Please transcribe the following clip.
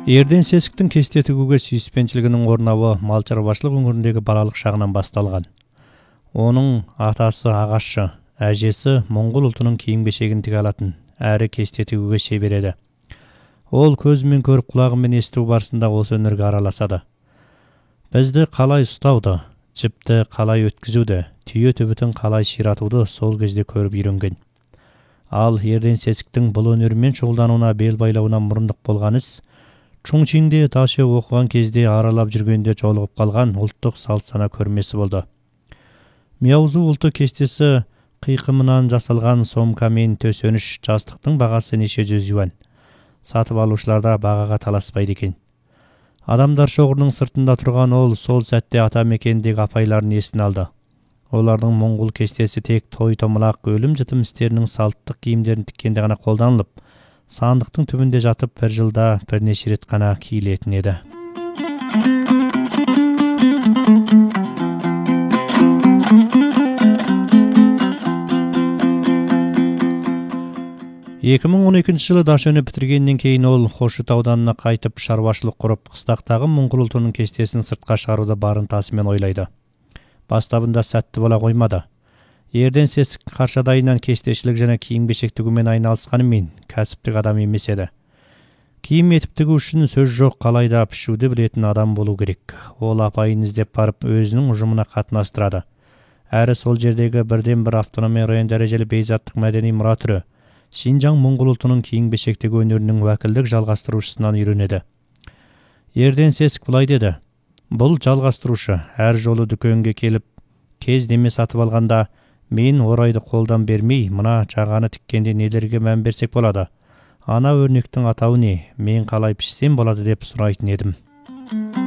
Ерден Сесіктің кесте тігуге сүйіспеншілігінің орнауы мал шаруашылық өңіріндегі балалық шағынан басталған. Оның атасы ағашшы, әжесі моңғол ұлтының киім-кешегін тіге алатын, әрі кесте тігуге шебер еді. Ол көзімен көріп құлағымен есту барысында осы өнерге араласады. Бізді қалай ұстауды, жіпті қалай өткізуді, түйе түбітін қалай ширатуды сол кезде көріп үйренген. Ал Ерден Сесіктің бұл өнермен шұғылдануына, бел байлауына мұрындық болған іс Чунчиңде ташы оқыған кезде аралап жүргенде жолығып қалған ұлттық салт-сана көрмесі болды. Мияузу ұлты кестесі қиқымынан жасалған сомка мен төсеніш, жастықтың бағасы неше жүз юан. Сатып алушыларда бағаға таласпайды екен. Адамдар шоғырының сыртында тұрған ол сол сәтте ата мекеніндегі апайларын есіне алды. Олардың моңғол кестесі тек той-томалақ, өлім-жітім істерінің салттық киімдерін тіккенде ғана қолданылып, сандықтың түбінде жатып бір жылда бірнеше рет қана киілетін еді. 2012 жылы дашөні бітіргеннен кейін ол Хошут ауданына қайтып шаруашылық құрып, қыстақтағы моңғол ұлтының кестесін сыртқа шығаруды барынтасымен ойлайды. Бастабында сәтті бола қоймады. Ерден Сесік Қаршадайынан кестешілік және киім-кешек тігумен айналысқанымен кәсіптік адам емес еді. Киім етіп тігу үшін сөз жоқ, қалайда пішуді білетін адам болу керек. Ол апайын іздеп барып өзінің ұжымына қатынастырады. Әрі сол жердегі бірден бір автономия район дәрежелі бейзаттық мәдени мұра түрі Шинжаң моңғол ұлтының киім-кешек тігу өнерінің уәкілдік жалғастырушысынан үйренеді. Ерден Сесік былай деді: "Бұл жалғастырушы әр жолы дүкенге келіп, кез деме сатып алғанда, мен орайды қолдан бермей, мына жағаны тіккенде нелерге мән берсек болады? Ана өрнектің атауы не? Мен қалай пішсем болады?" деп сұрайтын едім.